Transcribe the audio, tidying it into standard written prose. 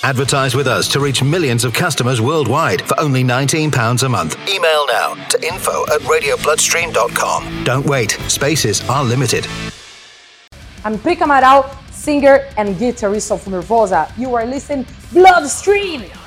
Advertise with us to reach millions of customers worldwide for only £19 a month. Email now to info@radiobloodstream.com. Don't wait. Spaces are limited. I'm Prica Amaral, singer and guitarist of Nervosa. You are listening Bloodstream!